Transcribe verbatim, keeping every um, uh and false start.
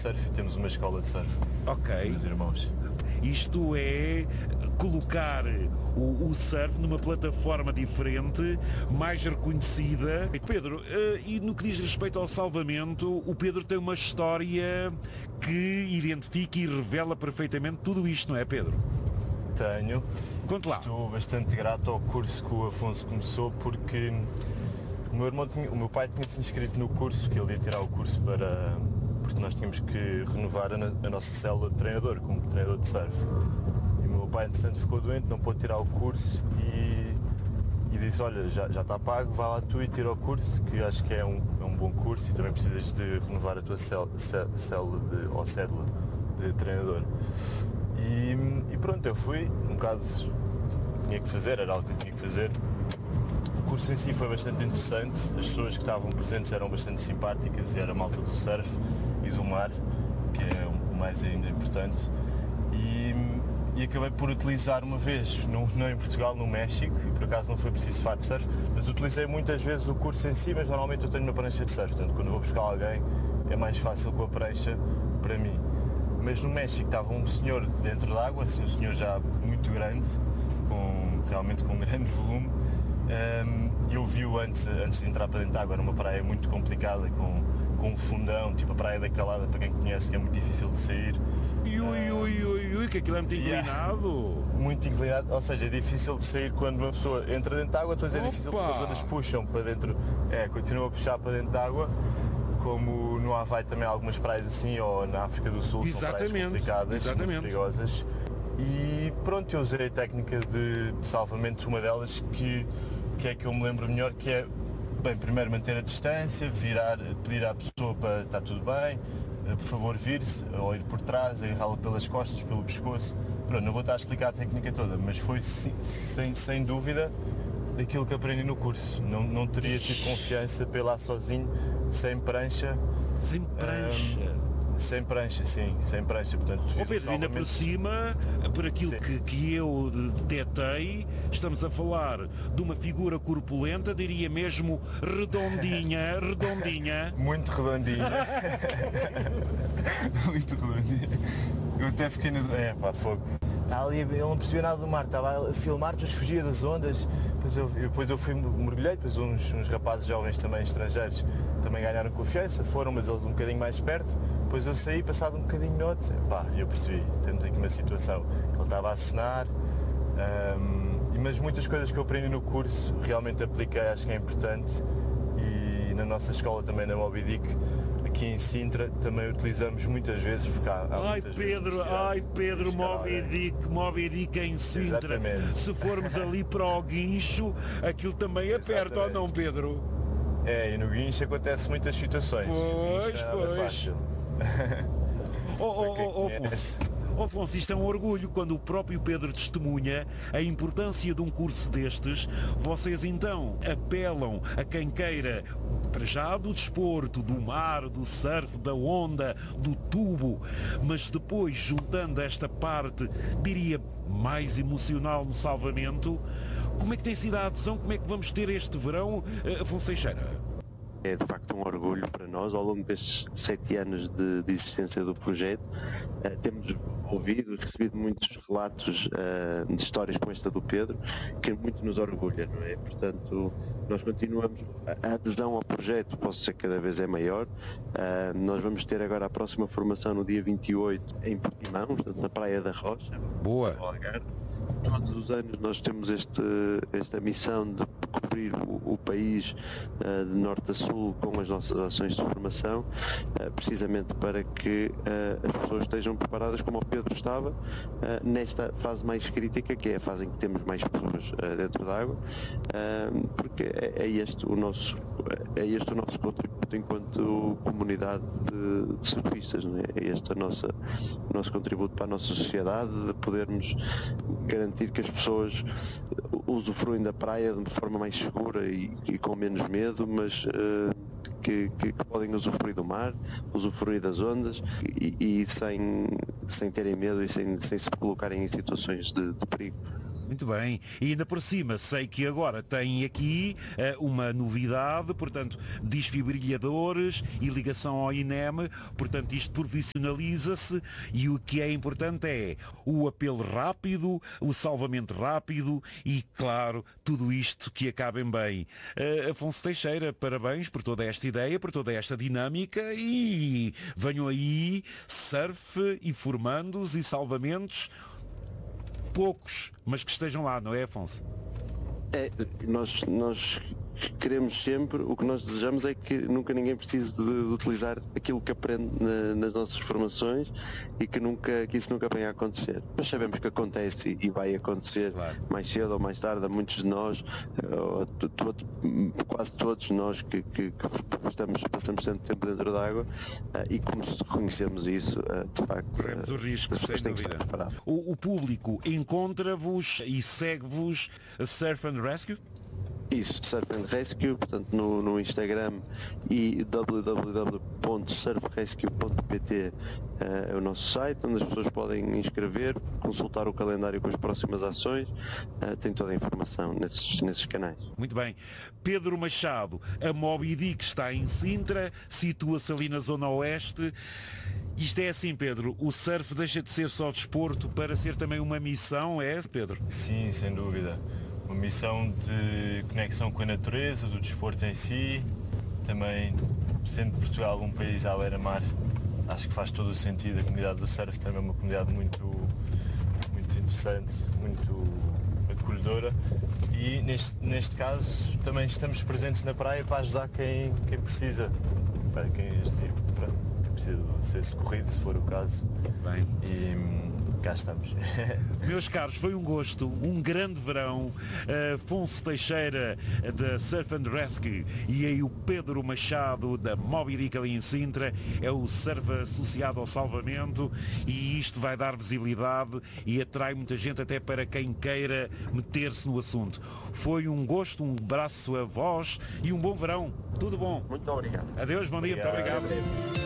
surf e temos uma escola de surf. Ok. Meus irmãos. Isto é colocar o, o surf numa plataforma diferente, mais reconhecida. Pedro, uh, e no que diz respeito ao salvamento, o Pedro tem uma história que identifica e revela perfeitamente tudo isto, não é, Pedro? Tenho. Conte lá. Estou bastante grato ao curso que o Afonso começou, porque o meu, irmão tinha, o meu pai tinha-se inscrito no curso, que ele ia tirar o curso para... porque nós tínhamos que renovar a, a nossa célula de treinador, como treinador de surf. E o meu pai, entretanto, ficou doente, não pôde tirar o curso e, e disse, olha, já, já está pago, vá lá tu e tira o curso, que acho que é um, é um bom curso e também precisas de renovar a tua célula de, ou cédula de treinador. E, e pronto, eu fui, um bocado tinha que fazer, era algo que eu tinha que fazer. O curso em si foi bastante interessante, as pessoas que estavam presentes eram bastante simpáticas e era a malta do surf e do mar, que é o mais ainda importante. E, e acabei por utilizar uma vez, não, não em Portugal, no México, e por acaso não foi preciso fato de surf, mas utilizei muitas vezes o curso em si, mas normalmente eu tenho uma prancha de surf, portanto quando vou buscar alguém é mais fácil com a prancha para mim. Mas no México estava um senhor dentro d'água, assim, um senhor já muito grande, com, realmente com um grande volume. Um, eu vi-o antes, antes de entrar para dentro da água, era uma praia muito complicada, com, com um fundão, tipo a praia da Calada, para quem conhece, que é muito difícil de sair. Ui, ui, ui, ui, ui, que aquilo é muito inclinado. Yeah, muito inclinado, ou seja, é difícil de sair quando uma pessoa entra dentro da água, depois é Opa. difícil porque as ondas puxam para dentro, é, continua a puxar para dentro da água, como no Havaí também há algumas praias assim, ou na África do Sul, exatamente, são praias complicadas, exatamente. muito perigosas. E pronto, eu usei a técnica de, de salvamento, uma delas que, que é que eu me lembro melhor, que é, bem, primeiro manter a distância, virar, pedir à pessoa para estar tudo bem, por favor vir-se, ou ir por trás, agarrá-la pelas costas, pelo pescoço. Pronto, não vou estar a explicar a técnica toda, mas foi sem, sem dúvida daquilo que aprendi no curso. Não, não teria tido confiança para ir lá sozinho, sem prancha. Sem prancha? Um, sem prancha, sim, sem prancha. Portanto, oh Pedro, ainda por cima, por aquilo que, que eu detetei, estamos a falar de uma figura corpulenta, diria mesmo redondinha, redondinha. Muito redondinha. Muito redondinha. Eu até fiquei na... É, pá, fogo. Ali, ele não percebia nada do mar, estava a filmar, depois fugia das ondas, depois eu, depois eu fui mergulhei, depois uns, uns rapazes jovens também estrangeiros também ganharam confiança, foram, mas eles um bocadinho mais perto, depois eu saí, passado um bocadinho noite, pá, eu percebi, temos aqui uma situação, ele estava a acenar, um, mas muitas coisas que eu aprendi no curso realmente apliquei, acho que é importante, e na nossa escola também na Moby Dick, aqui em Sintra também utilizamos muitas vezes, porque há, há ai Pedro, ai Pedro, Moby Dick, Moby Dick em Sintra. Exatamente. Se formos ali para o guincho, aquilo também é perto ou não, Pedro? É, e no guincho acontece muitas situações. Pois, não é pois. Fácil. Oh, oh, oh, oh, Oh, Afonso, isto é um orgulho quando o próprio Pedro testemunha a importância de um curso destes. Vocês então apelam a quem queira, para já do desporto, do mar, do surf, da onda, do tubo, mas depois juntando esta parte, diria, mais emocional no salvamento. Como é que tem sido a adesão? Como é que vamos ter este verão, Afonso Teixeira? É de facto um orgulho para nós, ao longo destes sete anos de, de existência do projeto. Uh, temos ouvido, recebido muitos relatos uh, de histórias como esta do Pedro, que muito nos orgulha, não é? Portanto, nós continuamos, a adesão ao projeto, posso dizer, cada vez é maior. Uh, nós vamos ter agora a próxima formação no dia vinte e oito em Portimão, portanto, na Praia da Rocha. Boa! Todos os anos nós temos este, esta missão de cobrir o, o país uh, de norte a sul com as nossas ações de formação, uh, precisamente para que uh, as pessoas estejam preparadas como o Pedro estava, uh, nesta fase mais crítica, que é a fase em que temos mais pessoas uh, dentro da água, uh, porque é, é, este o nosso, é este o nosso contributo enquanto comunidade de, de surfistas, não é? É este a nossa, o nosso contributo para a nossa sociedade, de podermos garantir que as pessoas usufruem da praia de forma mais segura e, e com menos medo, mas uh, que, que, que podem usufruir do mar, usufruir das ondas e, e sem, sem terem medo e sem, sem se colocarem em situações de, de perigo. Muito bem. E ainda por cima, sei que agora tem aqui uh, uma novidade, portanto, desfibrilhadores e ligação ao I N E M, portanto, isto profissionaliza-se e o que é importante é o apelo rápido, o salvamento rápido e, claro, tudo isto que acabem bem. Uh, Afonso Teixeira, parabéns por toda esta ideia, por toda esta dinâmica e venham aí surf e formandos e salvamentos, poucos, mas que estejam lá, não é, Afonso? É, nós, nós queremos sempre, o que nós desejamos é que nunca ninguém precise de, de utilizar aquilo que aprende na, nas nossas formações e que, nunca, que isso nunca venha a acontecer. Mas sabemos que acontece e vai acontecer, claro, mais cedo ou mais tarde a muitos de nós, ou, todo, quase todos nós que, que, que estamos, passamos tanto tempo dentro da água e como reconhecemos isso, de facto, corremos o risco, sem dúvida. O, o público encontra-vos e segue-vos Surf and Rescue? Isso, Surf and Rescue, portanto no, no Instagram e w w w ponto surf rescue ponto p t uh, é o nosso site, onde as pessoas podem inscrever, consultar o calendário com as próximas ações, uh, tem toda a informação nesses, nesses canais. Muito bem. Pedro Machado, a Moby Dick está em Sintra, situa-se ali na zona oeste. Isto é assim, Pedro, o surf deixa de ser só desporto para ser também uma missão, é, Pedro? Sim, sem dúvida. Uma missão de conexão com a natureza, do desporto em si, também sendo Portugal um país à beira-mar, acho que faz todo o sentido. A comunidade do surf também é uma comunidade muito, muito interessante, muito acolhedora e neste, neste caso também estamos presentes na praia para ajudar quem, quem precisa, para quem, para quem precisa ser socorrido, se for o caso. Bem. E, cá estamos. Meus caros, foi um gosto, um grande verão. Afonso Teixeira da Surf and Rescue e aí o Pedro Machado da Moby Dick ali em Sintra, é o surf associado ao salvamento e isto vai dar visibilidade e atrai muita gente até para quem queira meter-se no assunto. Foi um gosto, um abraço a vós e um bom verão. Tudo bom. Muito obrigado. Adeus, bom dia, muito obrigado.